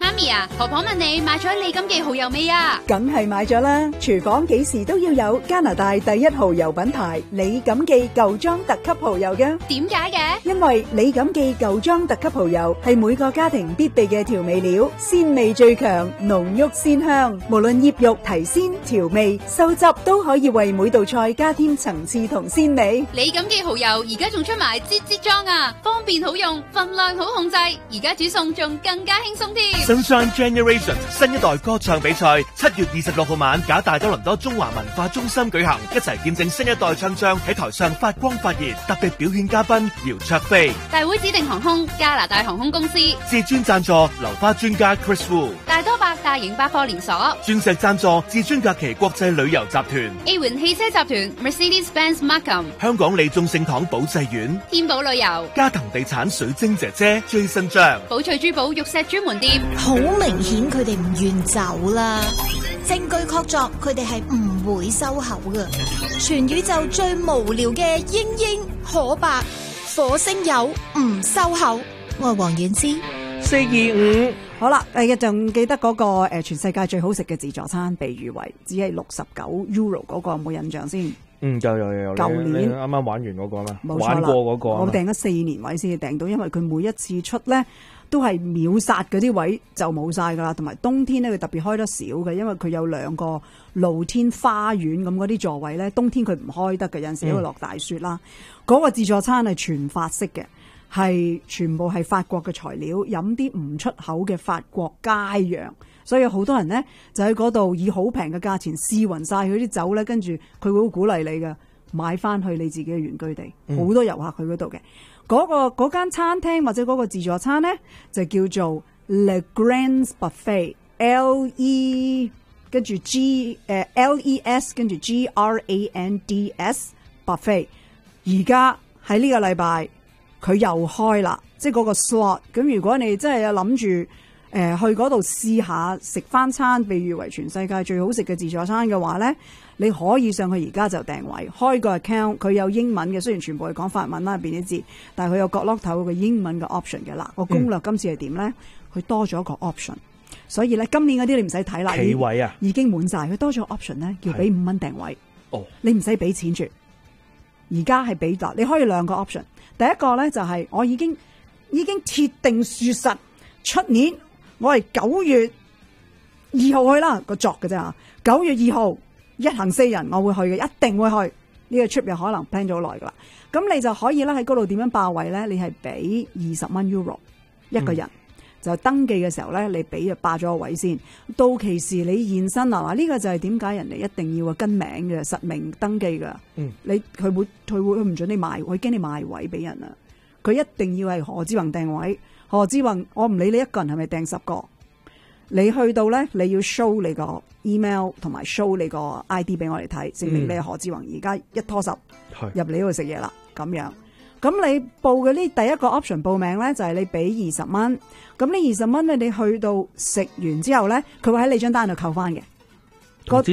媽咪啊，婆婆問你買咗李錦記蠔油未啊？ 梗係買咗啦，廚房幾時都要有加拿大第一蠔油品牌李錦記舊裝特級蠔油嘅。 點解嘅？ 因為李錦記舊裝特級蠔油係每個家庭必備嘅調味料，鮮味最強，濃郁鮮香，無論醃肉、提鮮、調味、收汁都可以為每道菜加添層次同鮮味。 李錦記蠔油而家仲出埋擠裝啊，方便好用，份量好控制，而家煮餸仲更加輕鬆添。 Sunshine Generation 新一代歌唱比賽7月26號晚，假大多倫多中華文化中心舉行，一齊見證新一代唱將喺台上發光發熱。特別表演嘉賓姚焯菲， 大會指定航空加拿大航空公司， 至尊贊助流花專家 Chris Wu， 大多百大型百貨連鎖， 鑽石贊助至尊假期國際旅遊集團， A 環汽車集團 Mercedes-Benz Markham， 香港利眾聖堂保濟院， 天寶旅遊， 加藤地產水晶姐姐最新章， 寶翠珠寶玉石專門店。 好明顯佢哋唔願走啦，證據確鑿佢哋係唔會收口㗎。全宇宙最無聊嘅英英可白火星友唔收口，我係黃婉之。 425 好啦，仲記得嗰個全世界最好食嘅自助餐，被譽為只係69 euro 嗰個，有冇印象先？ 有。舊年啱啱玩完嗰個啦， 冇錯啦， 玩過嗰個。 我訂咗4年位先至訂到，因為佢每一次出咧都係秒殺嗰啲位就冇晒噶啦，同埋冬天咧佢特別開得少嘅，因為佢有2個露天花園咁嗰啲座位咧，冬天佢唔開得嘅，有陣時因為落大雪啦。嗰個自助餐係全法式嘅，係全部係法國嘅材料，飲啲唔出口嘅法國佳釀，所以好多人呢就喺嗰度以好平嘅價錢試勻晒佢啲酒咧，跟住佢會好鼓勵你嘅買翻去你自己嘅原居地，好多遊客去嗰度嘅。嗰間餐廳或者嗰個自助餐呢，就叫做 Le Grand Buffet，LES 跟住 GRANDS Buffet。而家喺呢個禮拜佢又開啦，即係嗰個 slot。咁如果你真係有諗住去嗰度試下食翻餐被譽為全世界最好食嘅自助餐嘅話呢，你可以上去而家就訂位，開個 account。佢有英文嘅，雖然全部係講法文啦入邊啲字，但係佢有角落頭個英文嘅 option 嘅啦。個攻略今次係點呢？佢多咗一個 option， 所以呢，今年嗰啲你唔使睇啦， 企位啊已經滿晒。佢多咗個 option 呢，叫俾5蚊訂位。 哦， 你唔使俾錢住。而家係俾你可以2個 option。第一個咧就係我已經鐵定說實，出年我係9月2號去啦，個作嘅啫嚇。9月2號一行4人我會去嘅，一定會去。呢個 trip 又可能 plan 咗好耐噶啦。咁你就可以咧喺嗰度點樣霸位咧？你係俾20蚊 euro 一個人。就登記嘅時候咧，你俾就霸咗個位先。到期時你現身啊！呢個就係點解人哋一定要跟名嘅實名登記㗎。佢唔準你賣，佢驚你賣位俾人啊！佢一定要係何志宏訂位。何志宏，我唔理你一個人係咪訂10個，你去到咧，你要 show 你個 email 同埋 show 你個 ID 俾我哋睇，證明你係何志宏。而家一拖10入嚟呢度食嘢啦，咁樣。咁你報嘅呢第一個 option 報名咧，就係你俾20蚊。咁呢20蚊咧，你去到食完之後咧，佢會喺你張單度扣翻嘅。